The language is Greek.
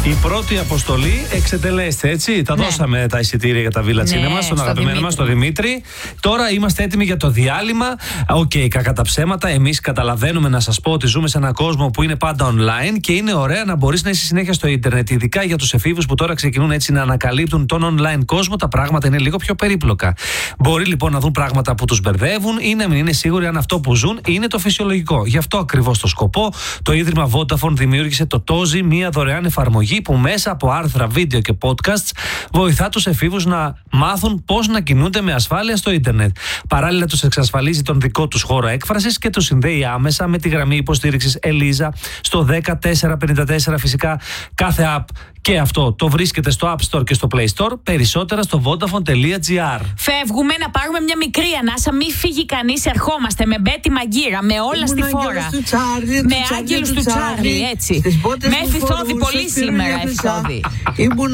Η πρώτη αποστολή εξετελέστε, έτσι. Τα δώσαμε τα εισιτήρια για τα Villa Cinema στον αγαπημένο μας, τον Δημήτρη. Τώρα είμαστε έτοιμοι για το διάλειμμα. Κακά τα ψέματα. Εμείς καταλαβαίνουμε να σας πω ότι ζούμε σε έναν κόσμο που είναι πάντα online και είναι ωραία να μπορείς να είσαι συνέχεια στο ίντερνετ. Ειδικά για τους εφήβους που τώρα ξεκινούν έτσι να ανακαλύπτουν τον online κόσμο, τα πράγματα είναι λίγο πιο περίπλοκα. Μπορεί λοιπόν να δουν πράγματα που τους μπερδεύουν ή να μην είναι σίγουροι αν αυτό που ζουν είναι το φυσιολογικό. Γι' αυτό ακριβώς το σκοπό, το Ίδρυμα Vodafone δημιούργησε το Tozi, μια δωρεάν εφαρμογή που μέσα από άρθρα, βίντεο και podcasts βοηθά τους εφήβους να μάθουν πώς να κινούνται με ασφάλεια στο ίντερνετ. Παράλληλα, τους εξασφαλίζει τον δικό τους χώρο έκφρασης και τους συνδέει άμεσα με τη γραμμή υποστήριξης Ελίζα στο 10454. Φυσικά, κάθε app και αυτό το βρίσκεται στο App Store και στο Play Store. Περισσότερα στο vodafone.gr. Φεύγουμε να πάρουμε μια μικρή ανάσα. Μην φύγει κανείς. Ερχόμαστε με Μπέτη Μαγκύρα, με όλα στη φόρα. Με άγγελους του Τσάρλι, έτσι. Με Εφηθόδη πολύ σήμερα, Εφηθόδη.